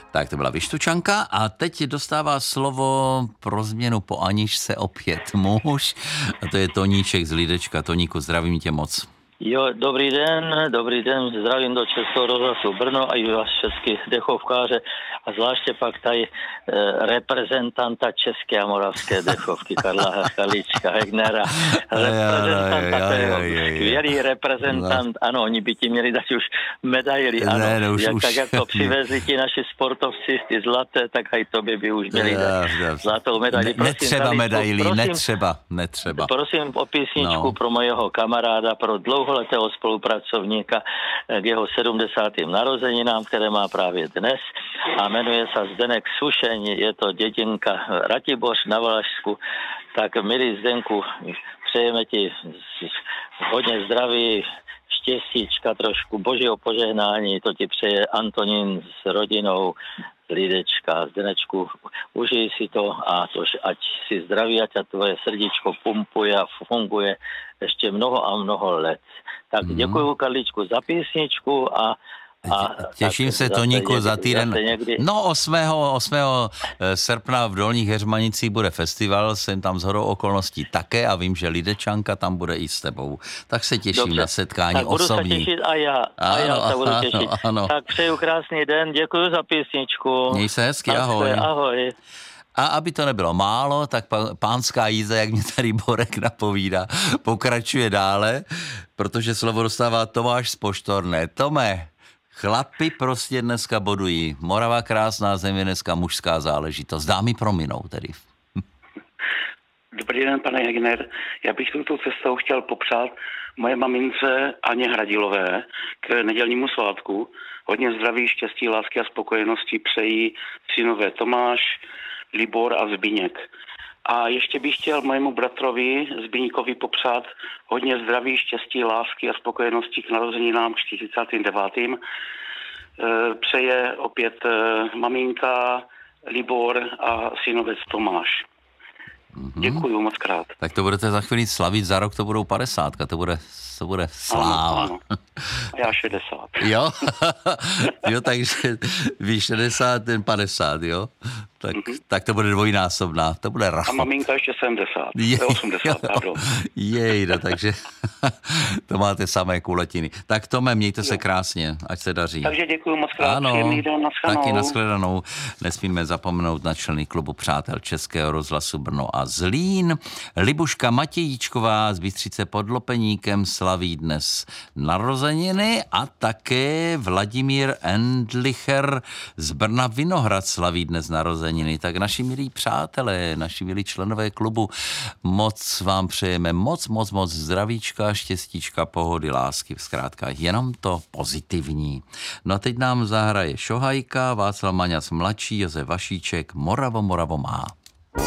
Tak to byla Vyštučanka a teď dostává slovo pro změnu po Aničce opět muž a to je Toníček z Lídečka. Toníku, zdravím tě moc. Jo, dobrý den, zdravím do Českého rozhlasu Brno a i vás českých dechovkáře a zvláště pak tady reprezentanta české a moravské dechovky Karla Karlíčka Hegnera. Reprezentanta, skvělý reprezentant, ano, oni by ti měli dát už medaily, ano, tak jako přivezli ti naši sportovci ty zlaté, tak i tobě by už měli dát zlatou medaili. Netřeba medailí, netřeba. Prosím o písničku pro mojeho kamaráda, pro dlouholetého spolupracovníka k jeho 70. narozeninám, které má právě dnes a jmenuje se Zdenek Sušeň, je to dědinka Ratiboř na Valašsku. Tak milý Zdenku, přejeme ti hodně zdraví, štěstíčka trošku, božího požehnání, to ti přeje Antonín s rodinou Lídečka. Zdenečku, užij si to a to, ať si zdraví, ať tvoje srdíčko pumpuje a funguje ještě mnoho a mnoho let. Tak děkuju Karličku za písničku a těším se, Toníku, za týden. No 8. srpna v Dolních Heřmanicích bude festival, jsem tam shodou okolností také a vím, že Lidečanka tam bude i s tebou. Tak se těším na setkání tak osobní. Budu se těšit a já se budu těšit. Ano. Tak přeju krásný den, děkuji za písničku. Měj se hezky, ahoj. Ahoj. A aby to nebylo málo, tak pánská jízda, jak mě tady Borek napovídá, pokračuje dále, protože slovo dostává Tomáš z Poštorné. Tome, chlapi prostě dneska bodují. Morava krásná země, dneska mužská záležitost. Dámy prominou tedy. Dobrý den, pane Hegner. Já bych touto cestou chtěl popřát moje mamince Aně Hradilové k nedělnímu svátku. Hodně zdraví, štěstí, lásky a spokojenosti přejí synové Tomáš, Libor a Zbíněk. A ještě bych chtěl mému bratrovi Zbíňkovi popřát hodně zdraví, štěstí, lásky a spokojenosti k narozeninám k 49. Přeje opět maminka, Libor a synovec Tomáš. Děkuju moc krát. Tak to budete za chvíli slavit, za rok to budou 50, to bude sláva. Ano. A já 60. Jo? Jo, takže vy 60, ten 50, jo? Tak to bude dvojnásobná, to bude rachot. A maminka ještě 70, 80, pardon. Jejda, takže to máte samé kuletiny. Tak Tome, mějte se krásně, ať se daří. Takže děkuji moc krát, ano, příjemný den, nashledanou. Taky nashledanou. Nesmíme zapomenout na členy klubu Přátel Českého rozhlasu Brno a Zlín. Libuška Matějíčková z Bystřice pod Lopeníkem slaví dnes narozeniny a také Vladimír Endlicher z Brna Vinohrad slaví dnes narozeniny. Tak naši milí přátelé, naši milí členové klubu, moc vám přejeme moc zdravíčka, štěstíčka, pohody, lásky, zkrátka jenom to pozitivní. No a teď nám zahraje Šohajka, Václav Maňas mladší, Josef Vašíček, Moravo má.